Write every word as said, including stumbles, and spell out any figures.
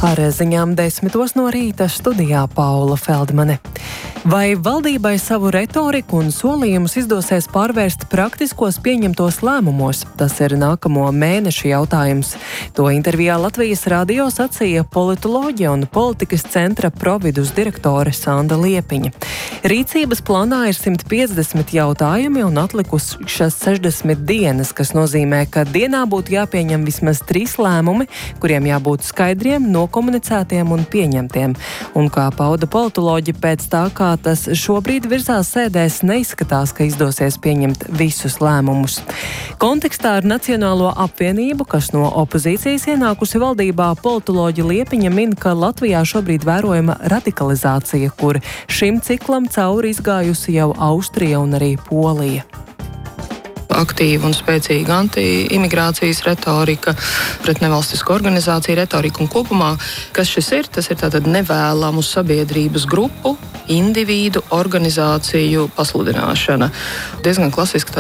Ar ziņām desmitos no rīta studijā Paula Feldmane. Vai valdībai savu retoriku un solījumus izdosies pārvērst praktiskos pieņemtos lēmumos? Tas ir nākamo mēnešu jautājums. To intervijā Latvijas radio sacīja politoloģija un politikas centra Providus direktore Sanda Liepiņa. Rīcības plānā ir simt piecdesmit jautājumi un atlikušas sešdesmit dienas, kas nozīmē, ka dienā būtu jāpieņem vismaz trīs lēmumi, kuriem jābūt skaidriem, nokomunicētiem un pieņemtiem. Un kā pauda politoloģi, pēc tā, kā tas šobrīd virzās sēdēs, neizskatās, ka izdosies pieņemt visus lēmumus. Kontekstā ar Nacionālo apvienību, kas no opozīcijas ienākusi valdībā, politoloģi Liepiņa min, ka Latvijā šobrīd vērojama radikalizācija, kur šim ciklam cauri izgājusi jau Austrija un arī Polija. Aktīva un spēcīga anti-imigrācijas retorika, pret nevalstisku organizāciju retorika un kopumā, kas šis ir, tas ir tātad nevēlamu sabiedrības grupu, individu, organizāciju pasludināšana. Diezgan klasiski